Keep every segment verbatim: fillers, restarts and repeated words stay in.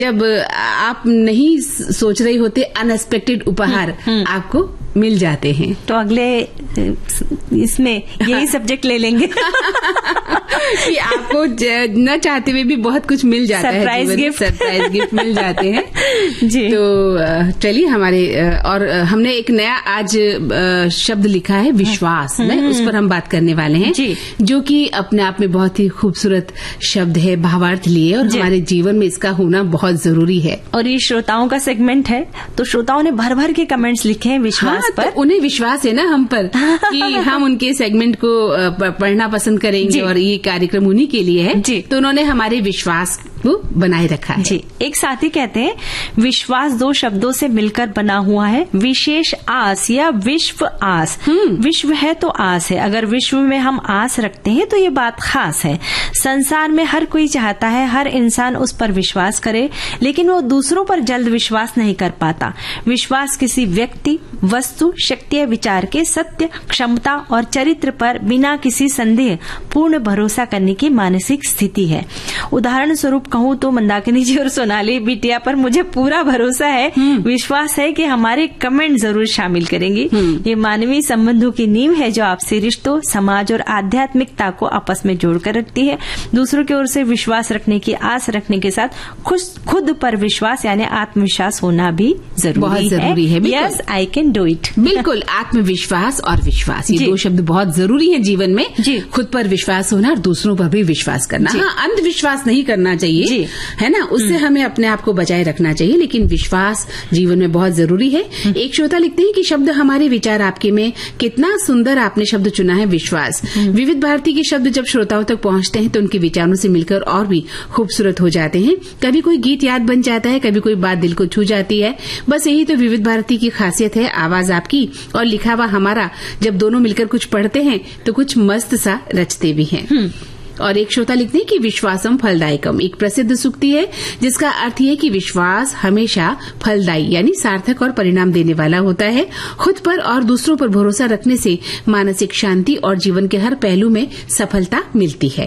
जब आप नहीं सोच रहे होते अनएक्सपेक्टेड उपहार आपको मिल जाते हैं। तो अगले इसमें यही सब्जेक्ट ले लेंगे कि आपको न चाहते हुए भी बहुत कुछ मिल जाता है, सरप्राइज गिफ्ट सरप्राइज गिफ्ट मिल जाते हैं जी। तो चलिए हमारे और हमने एक नया आज शब्द लिखा है विश्वास, उस पर हम बात करने वाले हैं जी। जो कि अपने आप में बहुत ही खूबसूरत शब्द है, भावार्थ लिए, और हमारे जीवन में इसका होना बहुत जरूरी है। और ये श्रोताओं का सेगमेंट है, तो श्रोताओं ने भर भर के कमेंट्स लिखे हैं विश्वास हाँ, पर। तो उन्हें विश्वास है ना हम पर कि हम उनके सेगमेंट को पढ़ना पसंद करेंगे और ये कार्यक्रम उन्हीं के लिए है जी। तो उन्होंने हमारे विश्वास को बनाए रखा है जी। एक साथी कहते हैं विश्वास दो शब्दों से मिलकर बना हुआ है, विशेष आस या विश्व आस। विश्व है तो आस है, अगर विश्व में हम आस रखते हैं तो ये बात खास है। संसार में हर कोई चाहता है हर इंसान उस पर विश्वास करे, लेकिन वो दूसरों पर जल्द विश्वास नहीं कर पाता। विश्वास किसी व्यक्ति, वस्तु, शक्ति या विचार के सत्य, क्षमता और चरित्र पर बिना किसी संदेह पूर्ण भरोसा करने की मानसिक स्थिति है। उदाहरण स्वरूप कहूँ तो मंदाकिनी जी और सोनाली बिटिया पर मुझे पूरा भरोसा है, विश्वास है कि हमारे कमेंट जरूर शामिल करेंगी। ये मानवीय संबंधों की नींव है जो आपसी रिश्तों, समाज और आध्यात्मिकता को आपस में जोड़कर रखती है। दूसरों की ओर से विश्वास रखने की आस रखने के साथ खुद खुद पर विश्वास यानी आत्मविश्वास होना भी जरूरी बहुत जरूरी है। Yes I can do it. बिल्कुल, आत्मविश्वास और विश्वास ये दो शब्द बहुत जरूरी है जीवन में जी। खुद पर विश्वास होना और दूसरों पर भी विश्वास करना। हाँ, अंधविश्वास नहीं करना चाहिए जी। है ना, उससे हमें अपने आप को बचाए रखना चाहिए, लेकिन विश्वास जीवन में बहुत जरूरी है। एक श्रोता लिखते हैं कि शब्द हमारे विचार आपके में, कितना सुंदर आपने शब्द चुना है विश्वास। विविध भारती के शब्द जब श्रोताओं तक पहुंचते हैं तो उनके विचारों से मिलकर और भी खूबसूरत हो जाते हैं। कभी कोई गीत याद बन जाता है, कभी कोई बात दिल को छू जाती है। बस यही तो विविध भारती की खासियत है, आवाज आपकी और लिखा हुआ हमारा जब दोनों मिलकर कुछ पढ़ते हैं तो कुछ मस्त सा रचते भी हैं। और एक श्रोता लिखते हैं कि विश्वासम फलदायकम एक प्रसिद्ध सूक्ति है जिसका अर्थ है कि विश्वास हमेशा फलदायी यानी सार्थक और परिणाम देने वाला होता है। खुद पर और दूसरों पर भरोसा रखने से मानसिक शांति और जीवन के हर पहलू में सफलता मिलती है।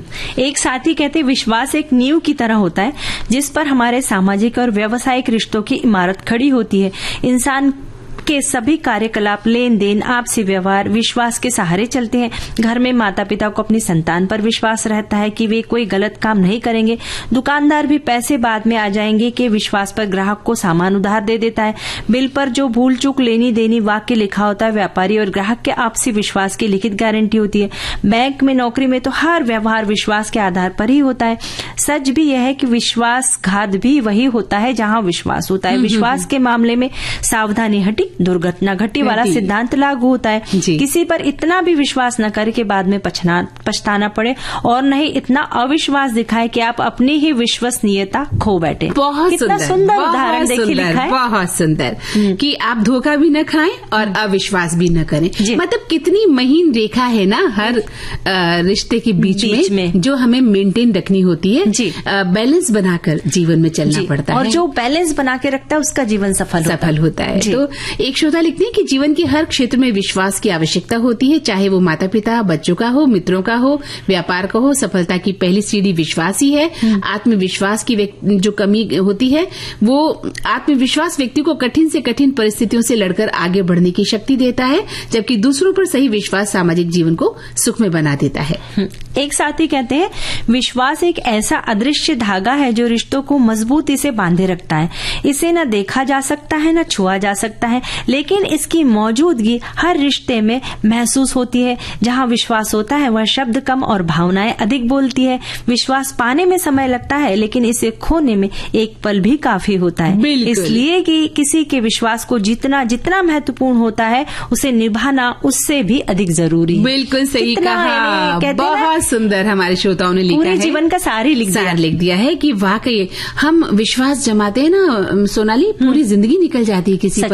एक साथी कहते हैं विश्वास एक नींव की तरह होता है जिस पर हमारे सामाजिक और व्यावसायिक रिश्तों की इमारत खड़ी होती है। इंसान के सभी कार्यकलाप, लेन देन, आपसी व्यवहार विश्वास के सहारे चलते हैं। घर में माता पिता को अपनी संतान पर विश्वास रहता है कि वे कोई गलत काम नहीं करेंगे। दुकानदार भी पैसे बाद में आ जाएंगे के विश्वास पर ग्राहक को सामान उधार दे देता है। बिल पर जो भूल चूक लेनी देनी वाक्य लिखा होता है व्यापारी और ग्राहक के आपसी विश्वास की लिखित गारंटी होती है। बैंक में, नौकरी में तो हर व्यवहार विश्वास के आधार पर ही होता है। सच भी यह है कि विश्वासघात भी वही होता है जहां विश्वास होता है। विश्वास के मामले में सावधानी हटी दुर्घटना घटी वाला सिद्धांत लागू होता है। किसी पर इतना भी विश्वास न करके बाद में पछताना पड़े और नहीं इतना अविश्वास दिखाए कि आप अपनी ही विश्वसनीयता खो बैठे। बहुत कितना सुंदर उदाहरण देखिए लिखा है, बहुत सुंदर कि आप धोखा भी न खाएं और अविश्वास भी न करें। मतलब कितनी महीन रेखा है ना हर रिश्ते के बीच, बीच में, में जो हमें मेंटेन रखनी होती है। बैलेंस बनाकर जीवन में चलना पड़ता है और जो बैलेंस बना के रखता है उसका जीवन सफल सफल होता है। तो एक श्रोता लिखते हैं कि जीवन के हर क्षेत्र में विश्वास की आवश्यकता होती है, चाहे वो माता पिता, बच्चों का हो, मित्रों का हो, व्यापार का हो। सफलता की पहली सीढ़ी विश्वास ही है। आत्मविश्वास की जो कमी होती है वो आत्मविश्वास व्यक्ति को कठिन से कठिन परिस्थितियों से लड़कर आगे बढ़ने की शक्ति देता है, जबकि दूसरों पर सही विश्वास सामाजिक जीवन को सुखमय बना देता है। एक साथी कहते हैं विश्वास एक ऐसा अदृश्य धागा है जो रिश्तों को मजबूती से बांधे रखता है। इसे न देखा जा सकता है न छुआ जा सकता है, लेकिन इसकी मौजूदगी हर रिश्ते में महसूस होती है। जहां विश्वास होता है वह शब्द कम और भावनाएं अधिक बोलती है। विश्वास पाने में समय लगता है लेकिन इसे खोने में एक पल भी काफी होता है। इसलिए कि किसी के विश्वास को जितना जितना महत्वपूर्ण होता है उसे निभाना उससे भी अधिक जरूरी है। बिल्कुल सही कहा, बहुत सुंदर हमारे श्रोताओं ने लिखा है, पूरे जीवन का सार ही लिख दिया लिख दिया है कि वाकई हम विश्वास जमाते हैं ना सोनाली, पूरी जिंदगी निकल जाती है किसी पर विश्वास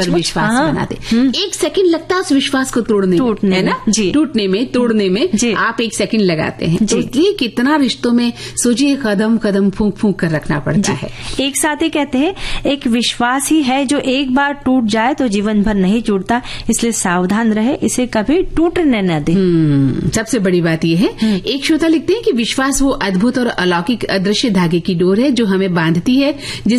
हाँ, बना दे। एक सेकंड लगता है उस विश्वास को तोड़ने में, है ना, टूटने में, तोड़ने में आप एक सेकंड लगाते हैं। तो ये कितना रिश्तों में सोचिए, कदम कदम फूंक फूंक कर रखना पड़ता है। एक साथी कहते हैं एक विश्वास ही है जो एक बार टूट जाए तो जीवन भर नहीं टूटता, इसलिए सावधान रहे, इसे कभी टूटने न दे। सबसे बड़ी बात यह है, एक श्रोता लिखते हैं कि विश्वास वो अद्भुत और अलौकिक अदृश्य धागे की डोर है जो हमें बांधती है,